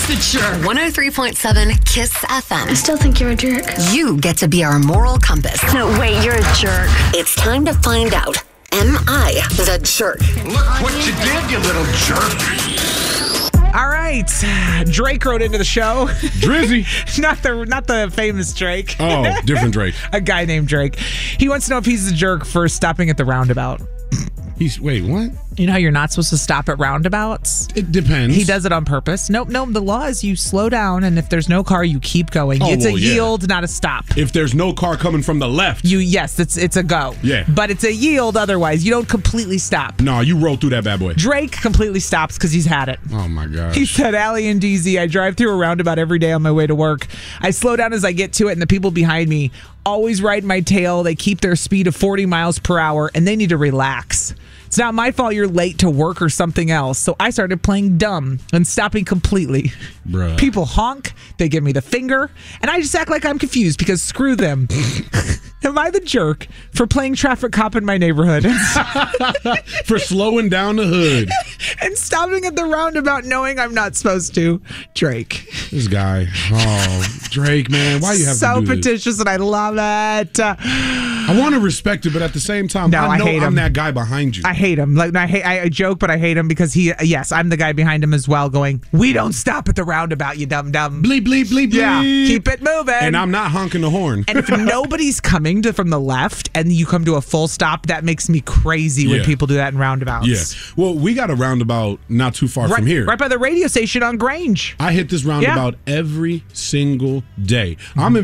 the jerk? 103.7 Kiss FM. I still think you're a jerk. You get to be our moral compass. No, wait, you're a jerk. It's time to find out. Am I the jerk? Look what you did, you little jerk. All right, Drake wrote into the show. Drizzy. not the famous Drake. Oh, different Drake. A guy named Drake. He wants to know if he's the jerk for stopping at the roundabout. Wait, what? You know how you're not supposed to stop at roundabouts? It depends. He does it on purpose. Nope. The law is you slow down, and if there's no car, you keep going. Oh, it's a yeah. yield, not a stop. If there's no car coming from the left. Yes, it's a go. Yeah. But it's a yield otherwise. You don't completely stop. No, you roll through that bad boy. Drake completely stops because he's had it. Oh, my gosh. He said, Allie and DZ, I drive through a roundabout every day on my way to work. I slow down as I get to it, and the people behind me always ride my tail. They keep their speed of 40 miles per hour, and they need to relax. It's not my fault you're late to work or something else. So I started playing dumb and stopping completely. Bruh. People honk, they give me the finger, and I just act like I'm confused because screw them. Am I the jerk for playing traffic cop in my neighborhood? For slowing down the hood. And stopping at the roundabout knowing I'm not supposed to? Drake. This guy. Oh, Drake, man. Why you have so to do this? petitious, and I love it. I want to respect it, but at the same time, No, I know I hate I'm him. that guy behind you. I hate him. Like I joke, but I hate him because yes, I'm the guy behind him as well going, we don't stop at the roundabout, you dumb. Bleep, bleep, bleep, bleep. Yeah, keep it moving. And I'm not honking the horn. And if nobody's coming from the left and you come to a full stop, that makes me crazy when Yeah. people do that in roundabouts. Yeah. Well, we got a roundabout not too far from here. Right by the radio station on Grange. I hit this roundabout every single day. I'm in